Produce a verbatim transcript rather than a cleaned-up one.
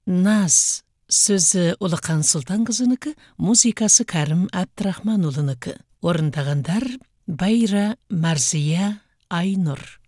Наз сөзі Улықан Сұлтанқызынікі, музыкасы Кәрім Әбдірахманұлынікі. Орындағандар Байра, Марзия, Айнұр.